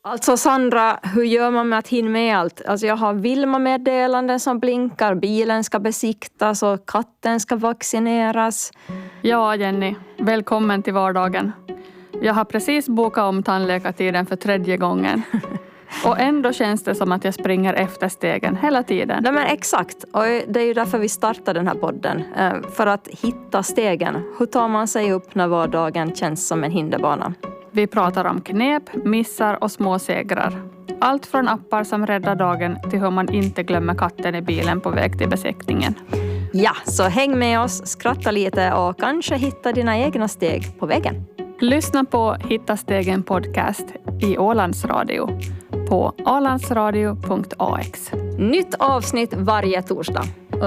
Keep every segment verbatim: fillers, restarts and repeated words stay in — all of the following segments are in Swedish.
Alltså Sandra, hur gör man med att hinna med allt? Alltså jag har Vilma-meddelanden som blinkar, bilen ska besiktas och katten ska vaccineras. Ja, Jenny. Välkommen till vardagen. Jag har precis bokat om tandläkartiden för tredje gången. Och ändå känns det som att jag springer efter stegen hela tiden. Nej, men exakt. Och det är ju därför vi startar den här podden. För att hitta stegen. Hur tar man sig upp när vardagen känns som en hinderbana? Vi pratar om knep, missar och små segrar. Allt från appar som räddar dagen till hur man inte glömmer katten i bilen på väg till besiktningen. Ja, så häng med oss, skratta lite och kanske hitta dina egna steg på vägen. Lyssna på Hitta stegen podcast i Ålands Radio på ålandsradio punkt a x. Nytt avsnitt varje torsdag.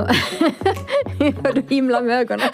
Du himla med ögonen.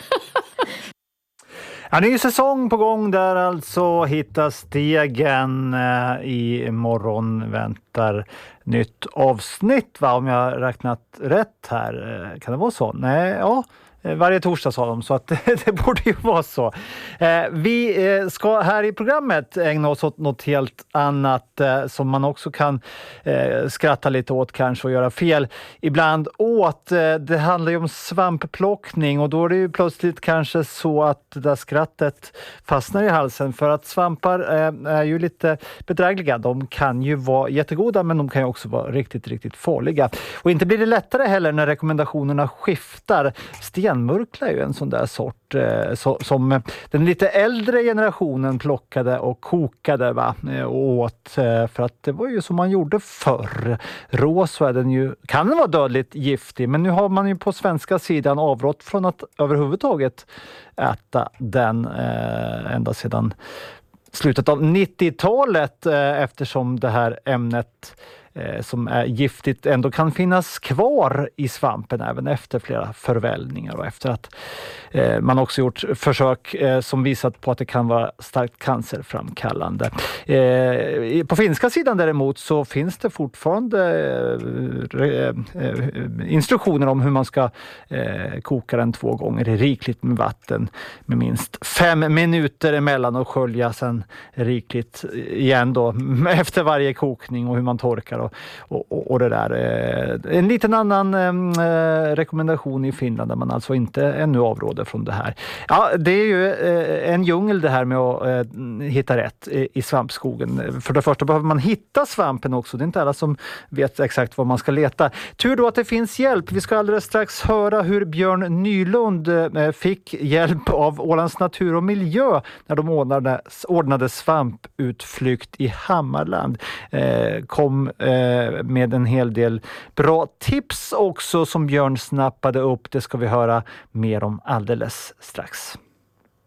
Ja, ny säsong på gång där alltså. Hitta stegen. I morgon väntar nytt avsnitt, va? Om jag räknat rätt här. Kan det vara så? Nej, ja. Varje torsdag sa de, så att det borde ju vara så. Eh, vi eh, ska här i programmet ägna oss åt något helt annat eh, som man också kan eh, skratta lite åt kanske och göra fel ibland åt. Eh, det handlar ju om svampplockning och då är det ju plötsligt kanske så att det där skrattet fastnar i halsen, för att svampar eh, är ju lite bedrägliga. De kan ju vara jättegoda, men de kan ju också vara riktigt, riktigt farliga. Och inte blir det lättare heller när rekommendationerna skiftar. Stenmurkla är ju en sån där sort eh, så, som den lite äldre generationen plockade och kokade, va, och åt, eh, för att det var ju som man gjorde förr. Rå så är den ju, kan den vara dödligt giftig, men nu har man ju på svenska sidan avrått från att överhuvudtaget äta den eh, ända sedan slutet av nittiotalet, eh, eftersom det här ämnet eh, som är giftigt ändå kan finnas kvar i svampen även efter flera förvällningar, och efter att eh, man också gjort försök eh, som visat på att det kan vara starkt cancerframkallande. Eh, på finska sidan däremot så finns det fortfarande eh, eh, instruktioner om hur man ska eh, koka den två gånger rikligt med vatten med minst fem minuter emellan och skölja sen rikligt igen då efter varje kokning, och hur man torkar och, och, och det där. En liten annan eh, rekommendation i Finland där man alltså inte ännu avråder från det här. Ja, det är ju eh, en djungel det här med att eh, hitta rätt i, i svampskogen. För det första behöver man hitta svampen också. Det är inte alla som vet exakt var man ska leta. Tur då att det finns hjälp. Vi ska alldeles strax höra hur Björn Nylund eh, fick hjälp av Ålands natur och miljö när de ordnade, ordnade svamputflykt i Hammarland. Eh, kom eh, med en hel del bra tips också som Björn snappade upp. Det ska vi höra mer om alldeles strax.